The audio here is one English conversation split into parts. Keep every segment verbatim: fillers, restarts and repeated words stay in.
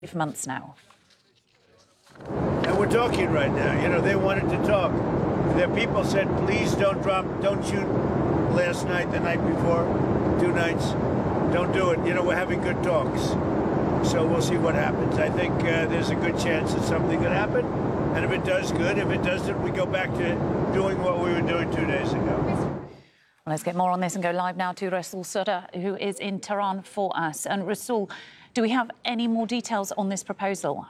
for months now. And we're talking right now. You know, they wanted to talk. Their people said, please don't drop, don't shoot last night, the night before, two nights. Don't do it. You know, we're having good talks. So we'll see what happens. I think uh, there's a good chance that something could happen. And if it does, good. If it doesn't, we go back to doing what we were doing two days ago. Well, let's get more on this and go live now to Rasul Sutter, who is in Tehran for us. And Rasul, do we have any more details on this proposal?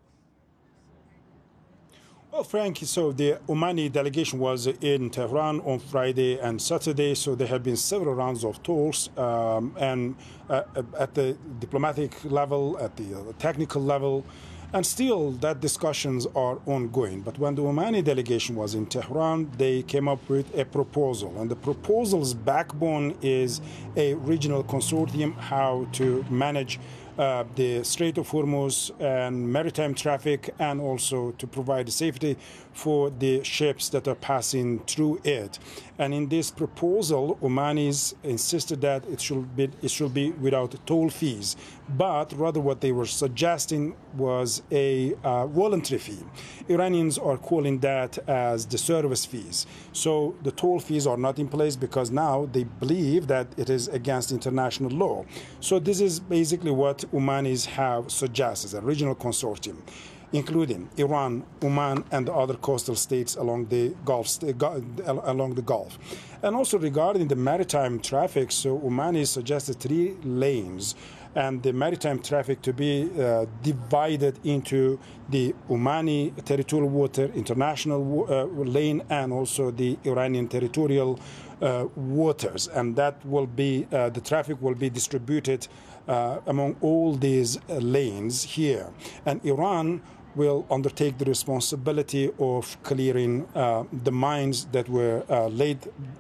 Well, Frank, so the Omani delegation was in Tehran on Friday and Saturday, so there have been several rounds of talks, um, and uh, at the diplomatic level, at the uh, technical level, and still that discussions are ongoing. But when the Omani delegation was in Tehran, they came up with a proposal, and the proposal's backbone is a regional consortium how to manage Uh, the Strait of Hormuz and maritime traffic, and also to provide safety for the ships that are passing through it. And in this proposal, Omanis insisted that it should be it should be without toll fees, but rather what they were suggesting was a uh, voluntary fee. Iranians are calling that as the service fees. So the toll fees are not in place because now they believe that it is against international law. So this is basically what Omanis have suggested, a regional consortium, including Iran, Oman, and the other coastal states along the Gulf, along the Gulf. And also regarding the maritime traffic, so Omanis suggested three lanes, and the maritime traffic to be uh, divided into the Omani territorial water, international uh, lane, and also the Iranian territorial uh, waters. And that will be, uh, the traffic will be distributed uh, among all these uh, lanes here. And Iran will undertake the responsibility of clearing uh, the mines that were uh, laid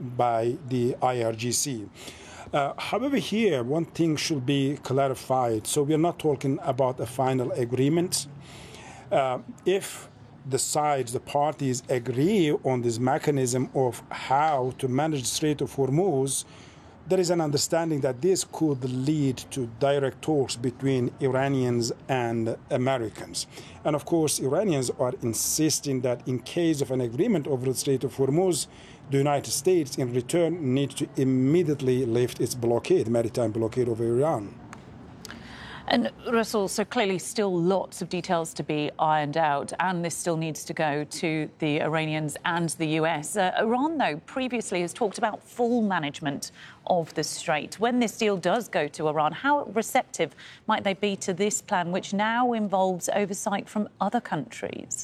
by the I R G C. Uh, however, here, one thing should be clarified. So we are not talking about a final agreement. Uh, if the sides, the parties agree on this mechanism of how to manage the Strait of Hormuz, there is an understanding that this could lead to direct talks between Iranians and Americans. And of course, Iranians are insisting that in case of an agreement over the Strait of Hormuz, the United States, in return, needs to immediately lift its blockade, maritime blockade over Iran. And Rasul, so clearly still lots of details to be ironed out, and this still needs to go to the Iranians and the U S. Uh, Iran, though, previously has talked about full management of the strait. When this deal does go to Iran, how receptive might they be to this plan, which now involves oversight from other countries?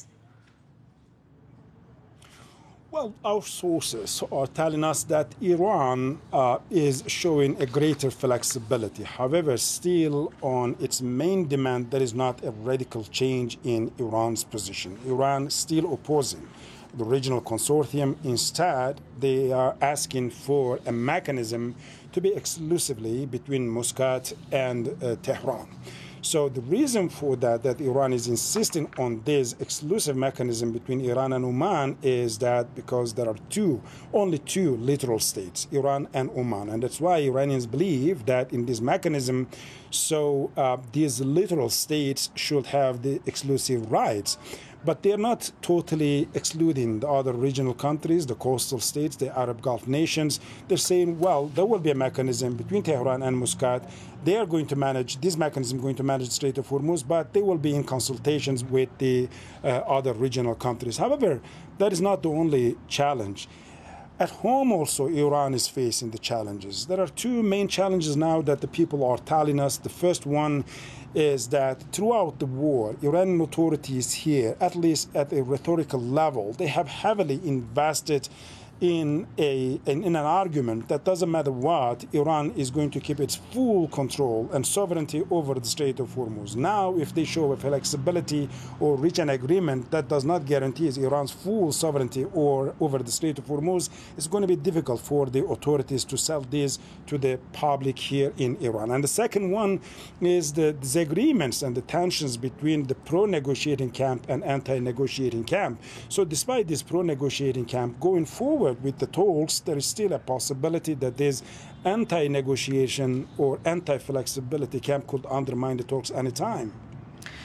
Well, our sources are telling us that Iran uh, is showing a greater flexibility. However, still on its main demand, there is not a radical change in Iran's position. Iran is still opposing the regional consortium. Instead, they are asking for a mechanism to be exclusively between Muscat and uh, Tehran. So the reason for that, that Iran is insisting on this exclusive mechanism between Iran and Oman, is that because there are two, only two littoral states, Iran and Oman. And that's why Iranians believe that in this mechanism, so uh, these littoral states should have the exclusive rights. But they're not totally excluding the other regional countries, the coastal states, the Arab Gulf nations. They're saying, well, there will be a mechanism between Tehran and Muscat. They are going to manage, this mechanism going to manage the Strait of Hormuz, but they will be in consultations with the uh, other regional countries. However, that is not the only challenge. At home also, Iran is facing the challenges. There are two main challenges now that the people are telling us. The first one is that throughout the war, Iranian authorities here, at least at a rhetorical level, they have heavily invested in a in, in an argument that doesn't matter what, Iran is going to keep its full control and sovereignty over the Strait of Hormuz. Now, if they show a flexibility or reach an agreement that does not guarantee Iran's full sovereignty or over the Strait of Hormuz, it's going to be difficult for the authorities to sell this to the public here in Iran. And the second one is the disagreements and the tensions between the pro-negotiating camp and anti-negotiating camp. So despite this pro-negotiating camp going forward with the talks, there is still a possibility that this anti-negotiation or anti-flexibility camp could undermine the talks anytime.